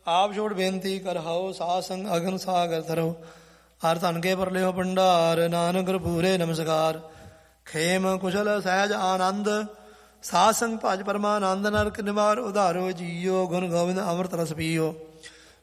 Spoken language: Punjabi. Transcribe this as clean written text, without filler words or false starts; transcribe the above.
ਆਪ ਛੋੜ ਬੇਨਤੀ ਕਰ ਹਉ, ਸਾਧ ਸੰਗ ਅਗਨ ਸਾਗਰ ਧਰੋ। ਹਰ ਧਨ ਕੇ ਪਰਲਿਓ ਭੰਡਾਰ, ਨਾਨਕ ਗੁਰ ਪੂਰੇ ਨਮਸਕਾਰ। ਖੇਮ ਕੁਸ਼ਲ ਸਹਿਜ ਆਨੰਦ, ਸਾਧ ਸੰਗ ਭਜ ਪਰਮਾਨੰਦ। ਨਰਕ ਨਿਵਾਰ ਉਧਾਰੋ ਜੀਓ, ਗੁਣ ਗੋਬਿੰਦ ਅੰਮ੍ਰਿਤ ਰਸ ਪੀਓ।